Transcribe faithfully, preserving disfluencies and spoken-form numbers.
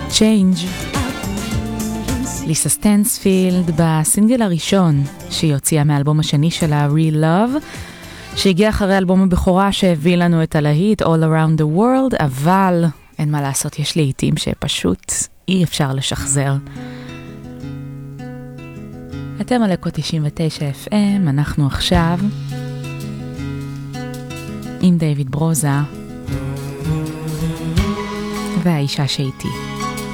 Change. ליסה סטנספילד בסינגל הראשון שהיא הוציאה מהאלבום השני שלה, Real Love, שהגיע אחרי אלבום הבכורה שהביא לנו את הלהיט All Around the World, אבל אין מה לעשות, יש לעיתים שפשוט אי אפשר לשחזר. אתם על אקו תשעים ותשע אף אם, אנחנו עכשיו עם דיוויד ברוזה והאישה שאיתי.